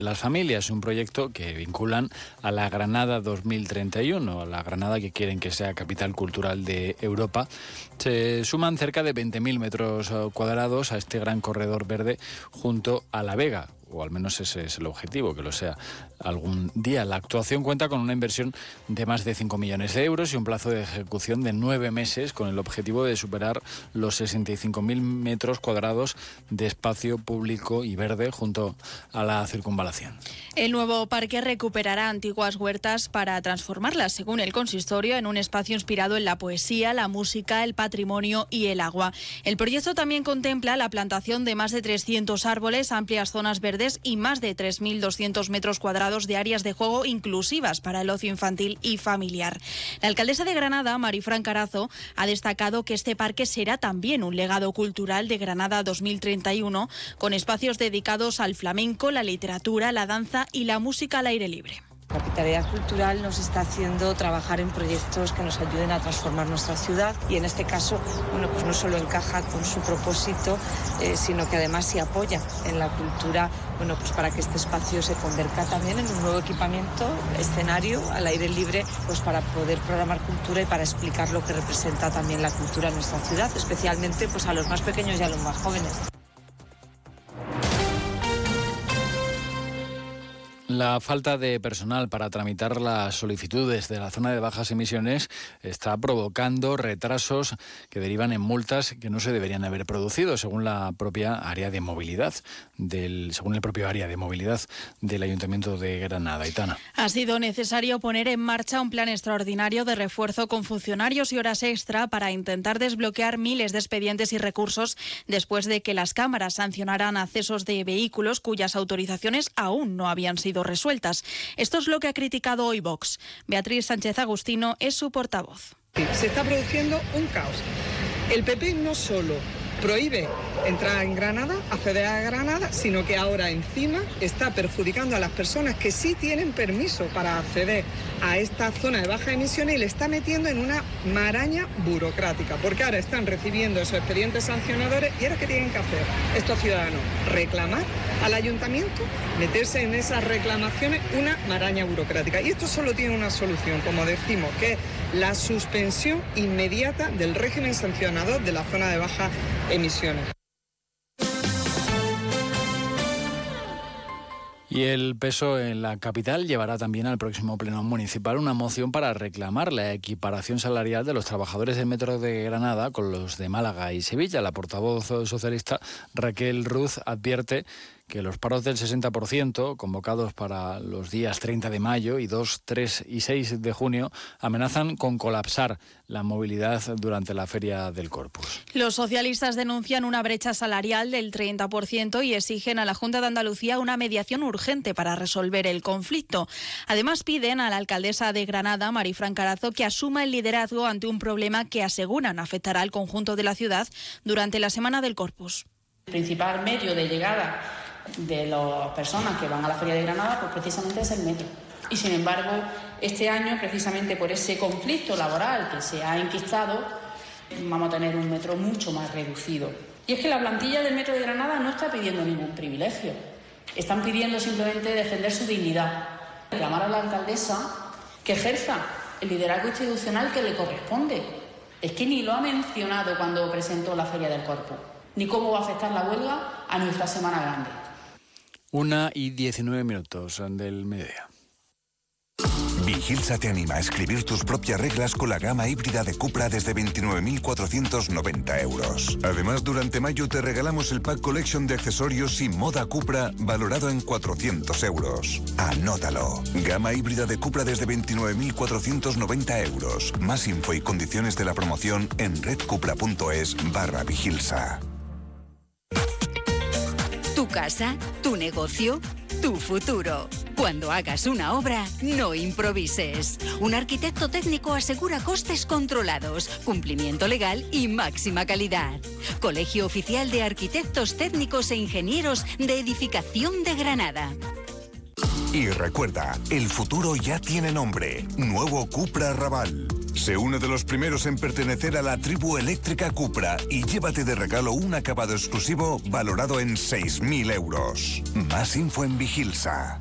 las familias, un proyecto que vinculan a la Granada 2031, a la Granada que quieren que sea capital cultural de Europa. Se suman cerca de 20.000 metros cuadrados a este gran corredor verde junto a La Vega, o al menos ese es el objetivo, que lo sea algún día. La actuación cuenta con una inversión de más de 5 millones de euros y un plazo de ejecución de 9 meses, con el objetivo de superar los 65.000 metros cuadrados de espacio público y verde junto a la circunvalación. El nuevo parque recuperará antiguas huertas para transformarlas, según el consistorio, en un espacio inspirado en la poesía, la música, el patrimonio y el agua. El proyecto también contempla la plantación de más de 300 árboles, amplias zonas verdes y más de 3.200 metros cuadrados de áreas de juego inclusivas para el ocio infantil y familiar. La alcaldesa de Granada, Marifran Carazo, ha destacado que este parque será también un legado cultural de Granada 2031, con espacios dedicados al flamenco, la literatura, la danza y la música al aire libre. La capitalidad cultural nos está haciendo trabajar en proyectos que nos ayuden a transformar nuestra ciudad y en este caso, pues no solo encaja con su propósito, sino que además se apoya en la cultura, pues para que este espacio se convierta también en un nuevo equipamiento, escenario al aire libre, pues para poder programar cultura y para explicar lo que representa también la cultura en nuestra ciudad, especialmente pues a los más pequeños y a los más jóvenes. La falta de personal para tramitar las solicitudes de la zona de bajas emisiones está provocando retrasos que derivan en multas que no se deberían haber producido, según la propia área de movilidad según el propio área de movilidad del Ayuntamiento de Granada. Aitana. Ha sido necesario poner en marcha un plan extraordinario de refuerzo con funcionarios y horas extra para intentar desbloquear miles de expedientes y recursos después de que las cámaras sancionaran accesos de vehículos cuyas autorizaciones aún no habían sido resueltas. Esto es lo que ha criticado hoy Vox. Beatriz Sánchez Agustino es su portavoz. Se está produciendo un caos. El PP no solo prohíbe entrar en Granada, acceder a Granada, sino que ahora encima está perjudicando a las personas que sí tienen permiso para acceder a esta zona de bajas emisiones y le está metiendo en una maraña burocrática, porque ahora están recibiendo esos expedientes sancionadores y ahora ¿qué tienen que hacer estos ciudadanos? Reclamar al ayuntamiento, meterse en esas reclamaciones, una maraña burocrática. Y esto solo tiene una solución, como decimos, que es la suspensión inmediata del régimen sancionador de la zona de bajas emisiones. Y el PSOE en la capital llevará también al próximo pleno municipal una moción para reclamar la equiparación salarial de los trabajadores del Metro de Granada con los de Málaga y Sevilla. La portavoz socialista Raquel Ruz advierte que los paros del 60% convocados para los días 30 de mayo y 2, 3 y 6 de junio amenazan con colapsar la movilidad durante la Feria del Corpus. Los socialistas denuncian una brecha salarial del 30% y exigen a la Junta de Andalucía una mediación urgente para resolver el conflicto. Además, piden a la alcaldesa de Granada, Marifran Carazo, que asuma el liderazgo ante un problema que aseguran afectará al conjunto de la ciudad durante la Semana del Corpus. El principal medio de llegada de las personas que van a la Feria de Granada, pues precisamente es el metro. Y sin embargo, este año, precisamente por ese conflicto laboral que se ha enquistado, vamos a tener un metro mucho más reducido. Y es que la plantilla del Metro de Granada no está pidiendo ningún privilegio. Están pidiendo simplemente defender su dignidad. Reclamar a la alcaldesa que ejerza el liderazgo institucional que le corresponde. Es que ni lo ha mencionado cuando presentó la Feria del Corpus, ni cómo va a afectar la huelga a nuestra Semana Grande. 1:19 del mediodía. Vigilsa te anima a escribir tus propias reglas con la gama híbrida de Cupra desde 29.490 euros. Además, durante mayo te regalamos el Pack Collection de accesorios y moda Cupra valorado en 400 euros. Anótalo. Gama híbrida de Cupra desde 29.490 euros. Más info y condiciones de la promoción en redcupra.es/Vigilsa. Tu casa, tu negocio, tu futuro. Cuando hagas una obra, no improvises. Un arquitecto técnico asegura costes controlados, cumplimiento legal y máxima calidad. Colegio Oficial de Arquitectos Técnicos e Ingenieros de Edificación de Granada. Y recuerda, el futuro ya tiene nombre. Nuevo Cupra Raval. Sé uno de los primeros en pertenecer a la tribu eléctrica Cupra y llévate de regalo un acabado exclusivo valorado en 6.000 euros. Más info en Vigilsa.